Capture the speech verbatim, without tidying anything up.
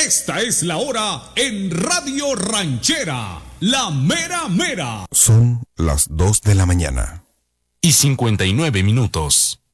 Esta es la hora en Radio Ranchera, la mera mera. Son las dos de la mañana. Y cincuenta y nueve minutos.